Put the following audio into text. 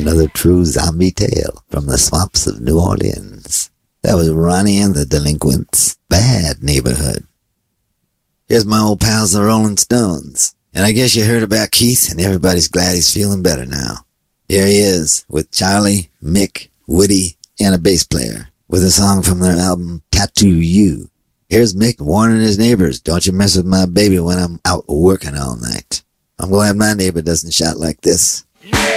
Another true zombie tale from the swamps of New Orleans. That was Ronnie and the Delinquents' Bad Neighborhood. Here's my old pals, the Rolling Stones. And I guess you heard about Keith, and everybody's glad he's feeling better now. Here he is, with Charlie, Mick, Woody, and a bass player, with a song from their album, Tattoo You. Here's Mick warning his neighbors, don't you mess with my baby when I'm out working all night. I'm glad my neighbor doesn't shout like this.